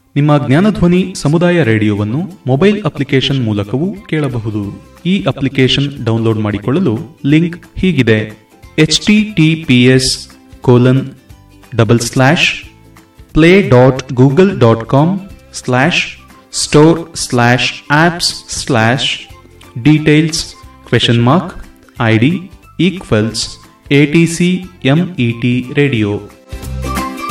ನಿಮ್ಮ ಜ್ಞಾನಧ್ವನಿ ಸಮುದಾಯ ರೇಡಿಯೋವನ್ನು mobile application ಮೂಲಕವೂ ಕೇಳಬಹುದು. ಈ ಅಪ್ಲಿಕೇಶನ್ ಡೌನ್ಲೋಡ್ ಮಾಡಿಕೊಳ್ಳಲು ಲಿಂಕ್ ಹೀಗಿದೆ: https://play.google.com/store/apps/details?id=ATCMET radio.